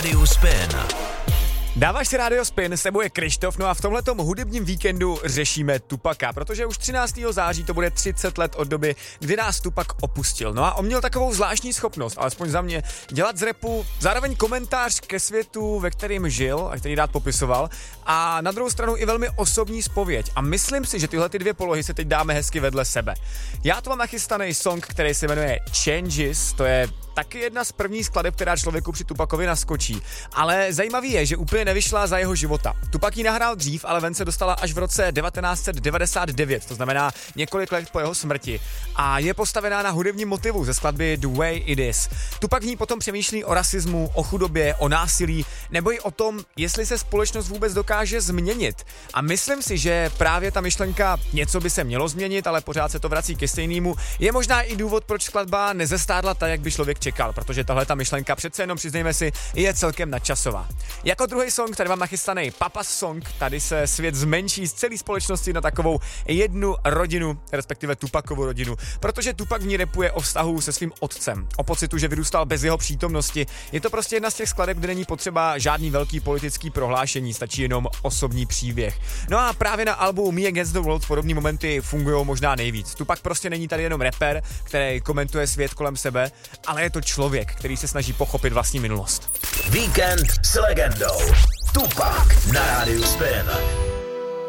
Radio Spin. Dáváš si Radio Spin, s tebou je Krištof, no a v tomhletom hudebním víkendu řešíme Tupaka, protože už 13. září to bude 30 let od doby, kdy nás Tupak opustil. No a on měl takovou zvláštní schopnost, alespoň za mě, dělat z rapu zároveň komentář ke světu, ve kterým žil a který rád popisoval, a na druhou stranu i velmi osobní zpověď. A myslím si, že tyhle ty dvě polohy se teď dáme hezky vedle sebe. Já tu mám nachystaný song, který se jmenuje Changes, to je taky jedna z prvních skladeb, která člověku při Tupakovi naskočí. Ale zajímavý je, že úplně nevyšla za jeho života. Tupak ji nahrál dřív, ale ven se dostala až v roce 1999, to znamená několik let po jeho smrti. A je postavená na hudebním motivu ze skladby The Way It Is. Tupak v ní potom přemýšlí o rasismu, o chudobě, o násilí, nebo i o tom, jestli se společnost vůbec dokáže změnit. A myslím si, že právě ta myšlenka něco by se mělo změnit, ale pořád se to vrací ke stejnému, je možná i důvod, proč skladba nezestárla tak, jak by člověk čekal, protože tahle ta myšlenka, přece jenom přiznejme si, je celkem nadčasová. Jako druhý song tady mám nachystaný Papa's Song, tady se svět zmenší z celé společnosti na takovou jednu rodinu, respektive Tupakovu rodinu, protože Tupak v ní rapuje o vztahu se svým otcem, o pocitu, že vyrůstal bez jeho přítomnosti. Je to prostě jedna z těch skladeb, kde není potřeba žádný velký politický prohlášení, stačí jenom osobní příběh. No a právě na albu Me Against the World podobné momenty fungují možná nejvíc. Tupak prostě není tady jenom rapper, který komentuje svět kolem sebe, ale je to člověk, který se snaží pochopit vlastní minulost. Víkend s legendou. Tupak na Radio Spin.